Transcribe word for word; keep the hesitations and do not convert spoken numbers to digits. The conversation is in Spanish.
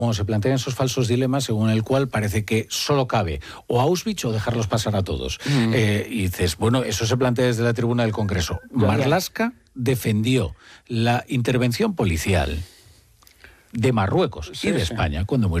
Cuando se plantean esos falsos dilemas según el cual parece que solo cabe o Auschwitz o dejarlos pasar a todos. Mm. Eh, y dices, bueno, eso se plantea desde la tribuna del Congreso. Ya, Marlaska ya. defendió la intervención policial de Marruecos sí, y de sí. España cuando murió